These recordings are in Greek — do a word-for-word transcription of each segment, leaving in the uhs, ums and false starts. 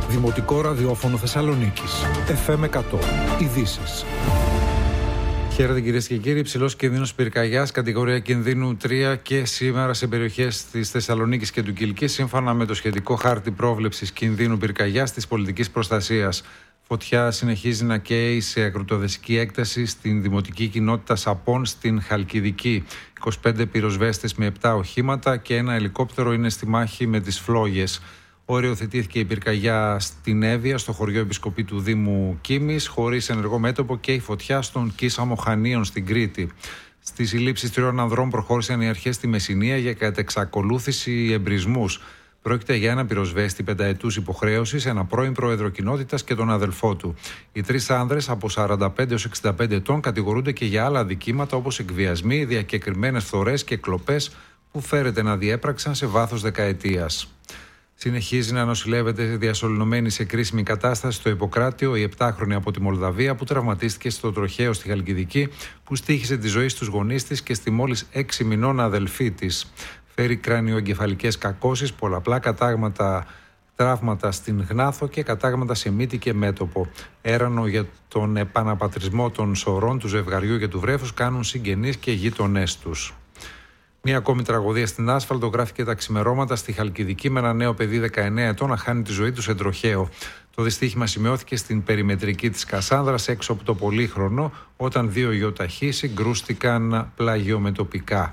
Δημοτικό ραδιόφωνο Θεσσαλονίκης. εφ εμ εκατό. Ειδήσεις. Χαίρετε κυρίες και κύριοι. Υψηλός κινδύνος πυρκαγιάς, κατηγορία κινδύνου τρία και σήμερα σε περιοχές της Θεσσαλονίκης και του Κιλκής, σύμφωνα με το σχετικό χάρτη πρόβλεψης κινδύνου πυρκαγιάς της πολιτικής προστασίας. Φωτιά συνεχίζει να καίει σε ακρουτοδεσική έκταση στην δημοτική κοινότητα Σαπών στην Χαλκιδική. είκοσι πέντε πυροσβέστες με επτά οχήματα και ένα ελικόπτερο είναι στη μάχη με τις φλόγες. Οριοθετήθηκε η πυρκαγιά στην Εύβοια, στο χωριό Επισκοπή του Δήμου Κίμης, χωρίς ενεργό μέτωπο, και η φωτιά στον Κίσαμο Χανίων στην Κρήτη. Στις συλλήψεις τριών ανδρών προχώρησαν οι αρχές στη Μεσσηνία για κατεξακολούθηση εμπρισμούς. Πρόκειται για ένα πυροσβέστη πενταετούς υποχρέωσης, ένα πρώην πρόεδρο κοινότητας και τον αδελφό του. Οι τρεις άνδρες από σαράντα πέντε έως εξήντα πέντε ετών κατηγορούνται και για άλλα αδικήματα όπως εκβιασμοί, διακεκριμένες φθορές και κλοπές που φέρεται να διέπραξαν σε βάθος δεκαετίας. Συνεχίζει να νοσηλεύεται διασωληνωμένη σε κρίσιμη κατάσταση στο Ιπποκράτιο η επτάχρονη από τη Μολδαβία που τραυματίστηκε στο τροχαίο στη Χαλκιδική, που στοίχισε τη ζωή στους γονείς της και στη μόλις έξι μηνών αδελφή της. Φέρει κρανιοεγκεφαλικές κακώσεις, πολλαπλά κατάγματα, τραύματα στην γνάθο και κατάγματα σε μύτη και μέτωπο. Έρανο για τον επαναπατρισμό των σωρών του ζευγαριού και του βρέφους κάνουν συγγενείς και γείτονές τους. Μία ακόμη τραγωδία στην άσφαλτο γράφηκε τα ξημερώματα στη Χαλκιδική με ένα νέο παιδί δεκαεννέα ετών να χάνει τη ζωή του σε τροχαίο. Το δυστύχημα σημειώθηκε στην περιμετρική της Κασάνδρας έξω από το Πολύχρονο, όταν δύο ιοταχοί συγκρούστηκαν πλαγιομετωπικά.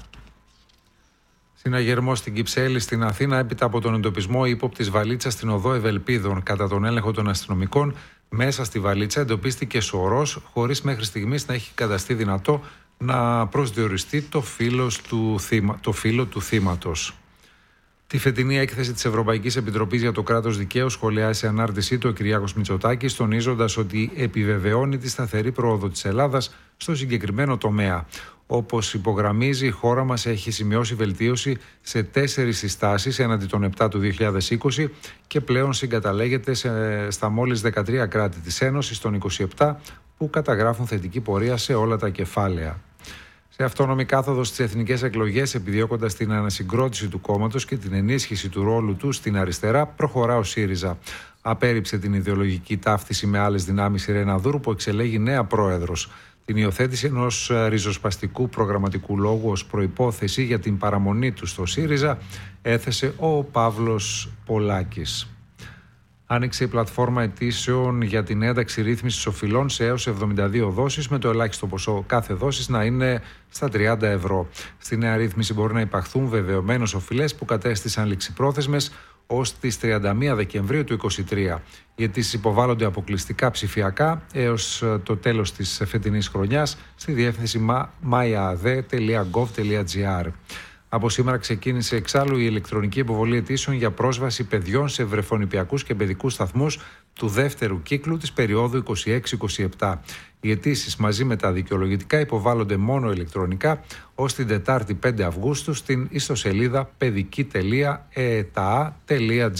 Συναγερμός στην Κυψέλη στην Αθήνα έπειτα από τον εντοπισμό ύποπτης βαλίτσας στην οδό Ευελπίδων. Κατά τον έλεγχο των αστυνομικών, μέσα στη βαλίτσα εντοπίστηκε σωρός, χωρίς μέχρι στιγμής να έχει καταστεί δυνατό να προσδιοριστεί το φύλο του, θύμα, το φύλο του θύματος. Τη φετινή έκθεση της Ευρωπαϊκής Επιτροπής για το κράτος δικαίου σχολιάζει σε ανάρτησή του ο Κυριάκος Μητσοτάκης, τονίζοντας ότι επιβεβαιώνει τη σταθερή πρόοδο της Ελλάδας στο συγκεκριμένο τομέα. Όπως υπογραμμίζει, η χώρα μας έχει σημειώσει βελτίωση σε τέσσερις συστάσεις έναντι των επτά του δύο χιλιάδες είκοσι και πλέον συγκαταλέγεται σε, στα μόλις δεκατρία κράτη της Ένωσης των είκοσι επτά που καταγράφουν θετική πορεία σε όλα τα κεφάλαια. Σε αυτόνομη κάθοδο στις εθνικές εκλογές, επιδιώκοντας την ανασυγκρότηση του κόμματος και την ενίσχυση του ρόλου του στην αριστερά, προχωρά ο ΣΥΡΙΖΑ. Απέρριψε την ιδεολογική ταύτιση με άλλες δυνάμεις η Ρένα Δούρου, που εξελέγει νέα πρόεδρος. Την υιοθέτηση ενός ριζοσπαστικού προγραμματικού λόγου ως προϋπόθεση για την παραμονή του στο ΣΥΡΙΖΑ έθεσε ο Παύλος Πολάκης. Άνοιξε η πλατφόρμα αιτήσεων για την ένταξη ρύθμισης οφειλών σε έως εβδομήντα δύο δόσεις, με το ελάχιστο ποσό κάθε δόσης να είναι στα τριάντα ευρώ. Στη νέα ρύθμιση μπορεί να υπαχθούν βεβαιωμένες οφειλές που κατέστησαν ληξιπρόθεσμες ως τις τριάντα μία Δεκεμβρίου του είκοσι τρία. Οι αιτήσεις υποβάλλονται αποκλειστικά ψηφιακά έως το τέλος της φετινής χρονιάς στη διεύθυνση μάιααδε τελεία γκοβ τελεία τζι άρ. Από σήμερα ξεκίνησε εξάλλου η ηλεκτρονική υποβολή αιτήσεων για πρόσβαση παιδιών σε βρεφονηπιακούς και παιδικούς σταθμούς του δεύτερου κύκλου της περίοδου είκοσι έξι είκοσι επτά. Οι αιτήσεις μαζί με τα δικαιολογητικά υποβάλλονται μόνο ηλεκτρονικά ως την Τετάρτη πέντε Αυγούστου στην ιστοσελίδα παιδική τελεία εεταα τελεία τζι άρ.